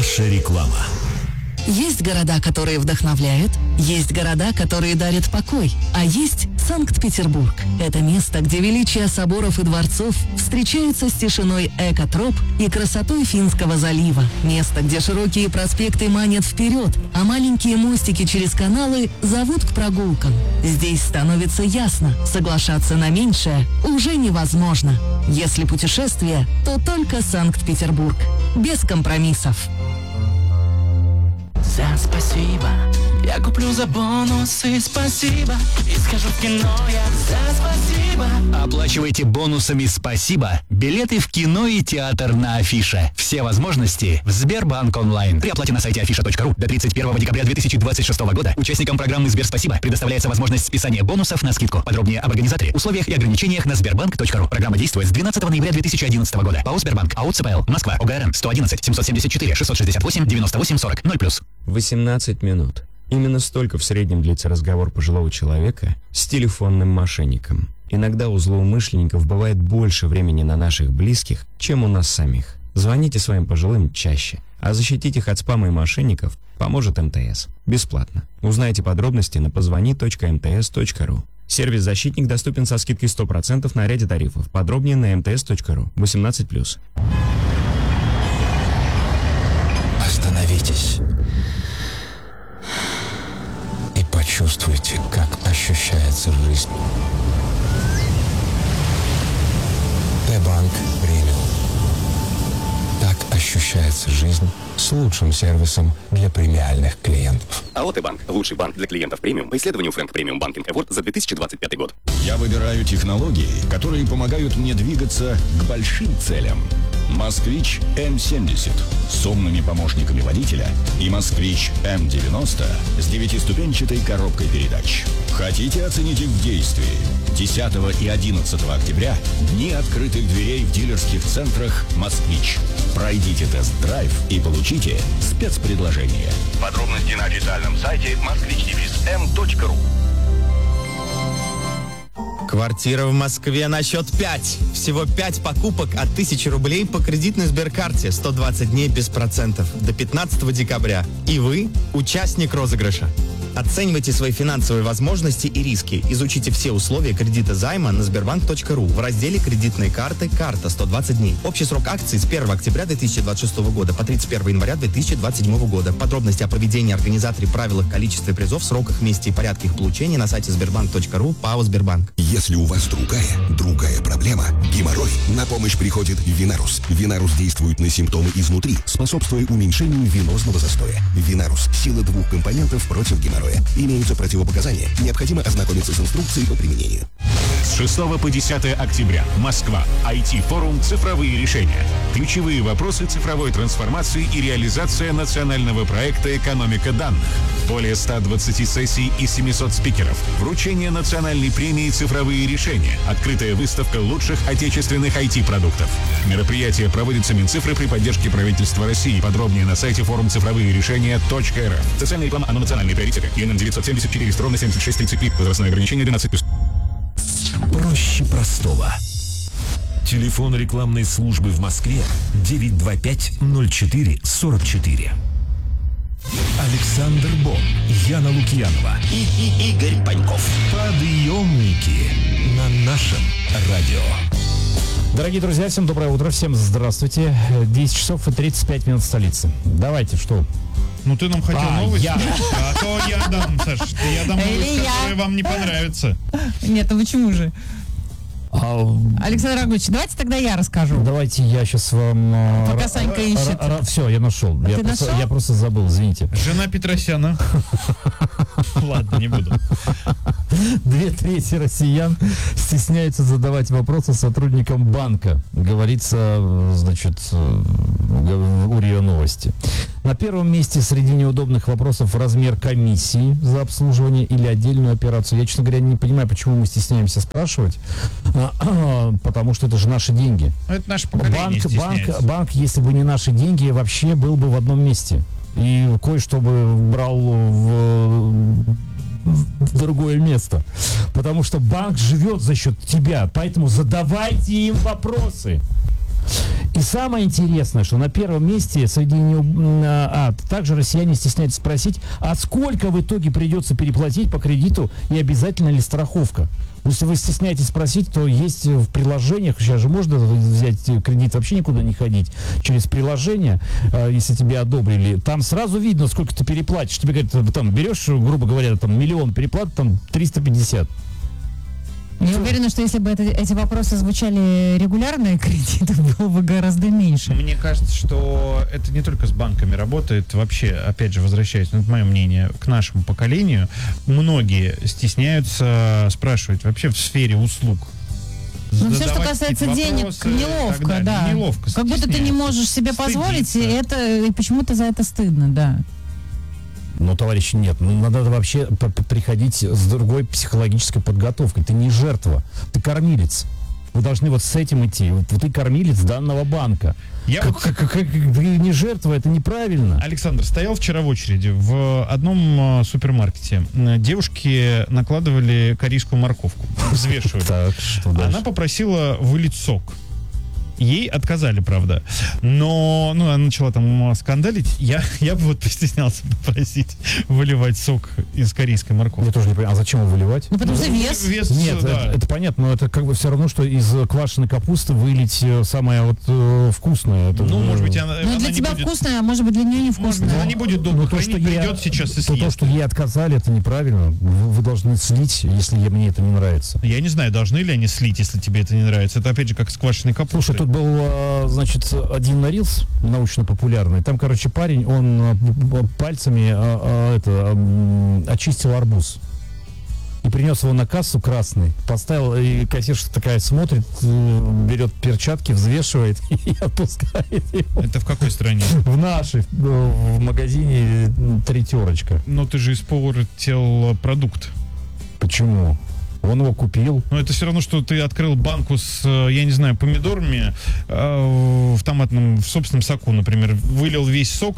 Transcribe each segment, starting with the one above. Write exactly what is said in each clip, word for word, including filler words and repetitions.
Наша реклама. Есть города, которые вдохновляют, есть города, которые дарят покой, а есть Санкт-Петербург. Это место, где величие соборов и дворцов встречаются с тишиной экотроп и красотой Финского залива. Место, где широкие проспекты манят вперед, а маленькие мостики через каналы зовут к прогулкам. Здесь становится ясно, соглашаться на меньшее уже невозможно. Если путешествие, то только Санкт-Петербург. Без компромиссов. За спасибо, я куплю за бонусы, спасибо, и схожу в кино я за спасибо. Оплачивайте бонусами «Спасибо» билеты в кино и театр на Афише. Все возможности в Сбербанк онлайн. При оплате на сайте афиша точка ру до тридцать первого декабря две тысячи двадцать шестого года участникам программы «Сберспасибо» предоставляется возможность списания бонусов на скидку. Подробнее об организаторе, условиях и ограничениях на сбербанк точка ру. Программа действует с двенадцатого ноября две тысячи одиннадцатого года. ПАО «Сбербанк», АО ЦПЛ, Москва, ОГРН сто одиннадцать семьсот семьдесят четыре шестьсот шестьдесят восемь девяносто восемь сорок ноль плюс. восемнадцать минут. Именно столько в среднем длится разговор пожилого человека с телефонным мошенником. Иногда у злоумышленников бывает больше времени на наших близких, чем у нас самих. Звоните своим пожилым чаще, а защитить их от спама и мошенников поможет эм тэ эс. Бесплатно. Узнайте подробности на позвони точка эм тэ эс точка ру. Сервис «Защитник» доступен со скидкой сто процентов на ряде тарифов. Подробнее на эм тэ эс точка ру. восемнадцать плюс. Остановитесь и почувствуйте, как ощущается жизнь. Т-банк премиум. Так ощущается жизнь с лучшим сервисом для премиальных клиентов. АО Т-банк – лучший банк для клиентов премиум по исследованию Frank Premium Banking Award за две тысячи двадцать пятый год. Я выбираю технологии, которые помогают мне двигаться к большим целям. Москвич эм семьдесят с умными помощниками водителя и Москвич эм девяносто с девятиступенчатой коробкой передач. Хотите оценить их в действии? десятого и одиннадцатого октября дни открытых дверей в дилерских центрах «Москвич». Пройдите тест-драйв и получите спецпредложение. Подробности на официальном сайте москвич эм точка ру. Квартира в Москве на счет пять. Всего пять покупок от тысячи рублей по кредитной Сберкарте. сто двадцать дней без процентов. До пятнадцатого декабря. И вы участник розыгрыша. Оценивайте свои финансовые возможности и риски. Изучите все условия кредита займа на сбербанк точка ру в разделе «Кредитные карты. Карта. сто двадцать дней». Общий срок акции с первого октября две тысячи двадцать шестого года по тридцать первого января две тысячи двадцать седьмого года. Подробности о проведении, организаторе, правилах, количестве призов, сроках, месте и порядке их получения на сайте сбербанк точка ру. ПАО «Сбербанк». Если у вас другая, другая проблема, геморрой, на помощь приходит Винарус. Винарус действует на симптомы изнутри, способствуя уменьшению венозного застоя. Винарус – сила двух компонентов против геморроя. Имеются противопоказания. Необходимо ознакомиться с инструкцией по применению. С шестого по десятое октября. Москва. ай ти-форум «Цифровые решения». Ключевые вопросы цифровой трансформации и реализация национального проекта «Экономика данных». Более ста двадцати сессий и семисот спикеров. Вручение национальной премии «Цифровые решения». Открытая выставка лучших отечественных ай ти-продуктов. Мероприятие проводится Минцифры при поддержке правительства России. Подробнее на сайте форум цифровые решения точка эр эф. Социальная реклама, оно национальные приоритеты. ИНН девятьсот семьдесят четыре, ровно семьдесят шесть тридцать три. Возрастное ограничение двенадцать плюс. Проще простого. Телефон рекламной службы в Москве девять два пять ноль четыре сорок четыре. Александр Бон, Яна Лукьянова И, и Игорь Паньков. Подъемники на нашем радио. Дорогие друзья, всем доброе утро, всем здравствуйте. десять часов и тридцать пять минут столицы. Давайте, что? Ну ты нам хотел а, новости? Я. А то я дам, Саш, я дам новость, которая вам не понравится. Нет, ну почему же? А, Александр Агуч, давайте тогда я расскажу. Давайте я сейчас вам... Пока Санька ищет. Все, я нашел. А я, ты просто, нашел? я просто забыл, извините. Жена Петросяна. Ладно, не буду. Две трети россиян стесняются задавать вопросы сотрудникам банка. Говорится, значит, у РИА Новости. На первом месте среди неудобных вопросов размер комиссии за обслуживание или отдельную операцию. Я, честно говоря, не понимаю, почему мы стесняемся спрашивать. Потому что это же наши деньги. Это наше поколение банк, банк, банк, если бы не наши деньги, вообще был бы в одном месте. И кое-что бы брал в, в другое место. Потому что банк живет за счет тебя. Поэтому задавайте им вопросы. И самое интересное, что на первом месте среди не- а, также россияне стесняются спросить, а сколько в итоге придется переплатить по кредиту и обязательно ли страховка? Если вы стесняетесь спросить, то есть в приложениях, сейчас же можно взять кредит, вообще никуда не ходить, через приложение, э, если тебе одобрили, там сразу видно, сколько ты переплатишь. Тебе говорят, там берешь, грубо говоря, там миллион переплат, там триста пятьдесят. Я уверена, что если бы это, эти вопросы звучали регулярно, кредитов было бы гораздо меньше. Мне кажется, что это не только с банками работает. Вообще, опять же, возвращаясь, ну, это мое мнение, к нашему поколению, многие стесняются спрашивать вообще в сфере услуг. Ну, все, что касается денег, вопросы, неловко, так да. далее. Неловко, как будто ты не можешь себе позволить, и, это, и почему-то за это стыдно, да. Ну, товарищи, нет. Ну, надо вообще п- п- приходить с другой психологической подготовкой. Ты не жертва, ты кормилец. Вы должны вот с этим идти. Вот ты кормилец данного банка. Я как, вот- как- как- как- ты не жертва, это неправильно. Александр, стоял вчера в очереди в одном э, супермаркете. Э, Девушки накладывали корейскую морковку, взвешивали. Так, что дальше? Она попросила вылить сок. Ей отказали, правда. Но, ну, она начала там скандалить. Я, я бы вот постеснялся попросить выливать сок из корейской морковки. Я тоже не понимаю, а зачем его выливать? Ну, потому что вес. Вес, Нет, да. это, это понятно, но это как бы все равно, что из квашеной капусты вылить э, самое вот э, вкусное. Это, Ну, же- может быть, она, Ну, она для не тебя будет, вкусное, а может быть, для нее может быть, невкусное. она не будет долго Ну, то, хранить, что ей- придет сейчас и то, то, съест. что ей отказали, это неправильно. Вы, вы должны слить, если ей- мне это не нравится. Я не знаю, должны ли они слить, если тебе это не нравится. Это, опять же, как с квашеной капустой. Слушай, тут был, э, значит, один рилс научно-популярный. Там, короче, парень, он э, б- пальцами э, э, это, м, очистил арбуз. И принес его на кассу красный, поставил, и кассирша такая смотрит, э, берет перчатки, взвешивает и отпускает его. Это в какой стране? В нашей, э, в магазине э, «Тритерочка». Но ты же испортил продукт. Почему? Он его купил. Но это все равно, что ты открыл банку с, э, я не знаю, помидорами э, в томатном, в собственном соку, например, вылил весь сок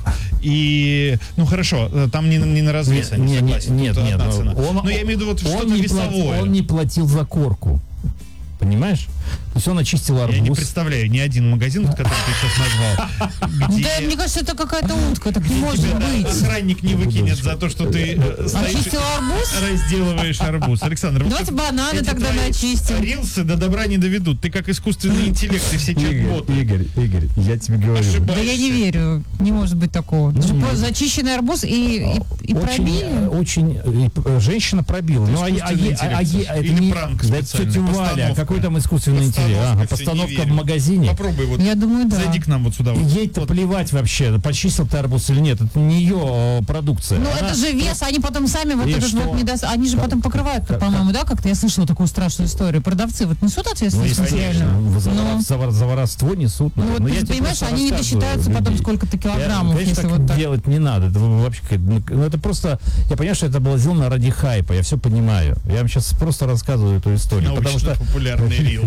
и, ну хорошо, э, там не, не на развес, Не- они не- согласен, нет, тут нет, одна ну, цена. он- Но я имею в виду вот Он что-то не, весовое. платил, он не платил за корку. Понимаешь? То есть он очистил арбуз. Я не представляю ни один магазин, вот, который ты сейчас назвал, где Да, мне кажется, это какая-то утка, так не может тебя быть. охранник не выкинет за то, что ты э, стоишь Очистил арбуз? и разделываешь арбуз. Александр, вот Давайте тут бананы эти тогда твои начистим. рилсы до добра не доведут. Ты как искусственный интеллект, ты все Игорь, чат-боты. Игорь, Игорь, я тебе говорю. Да я не верю, не может быть такого. Это же нет. просто зачищенный арбуз и, и, и очень, пробили. очень э, э, женщина пробила. Ну, а, е- а, Искусственный е- а, е- интеллект, а это или не пранк да, это специальный, тетя Валя, постановка. какой там искусственный интеллект? Постановка, Ага, если не постановка в верю. магазине. Попробуй вот. Я думаю, да. Зайди к нам вот сюда. Вот. Ей-то плевать вообще, почистил ты арбуз или нет. Это не ее э, продукция. Ну, Она- это же вес, они потом сами вот И этот что? вот недос... Они же потом покрывают, по-моему, да, как-то я слышала такую страшную историю. Продавцы вот несут Ну, ответственность если, материальную? конечно, за, Ну. вора- за вор- за воровство несут. Ну, вот Но ты я тебе понимаешь, просто они не рассказываю досчитаются потом людей. сколько-то Я, килограммов, конечно, если так вот так. делать не надо. Это вообще какая-то- ну, это просто... Я понимаю, что это было сделано ради хайпа. Я все понимаю. Я вам сейчас просто рассказываю эту историю. Потому что Научно-популярный рилс.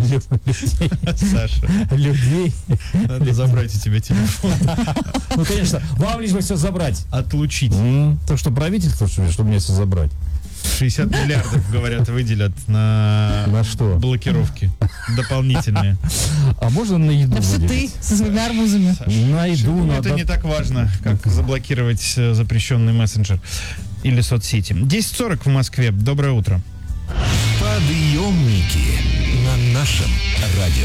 Саша, людей... надо забрать у тебя телефон. Ну, конечно, вам лишь бы все забрать. Отлучить. М, Так что правительство, что ли, чтобы мне все забрать? шестьдесят миллиардов, говорят, выделят на, На что? блокировки дополнительные. А можно на еду Да все ты выделить? со своими арбузами. На еду, Ну, надо... это не так важно, как заблокировать э, запрещенный мессенджер или соцсети. десять сорок в Москве. Доброе утро. Подъемники на нашем радио.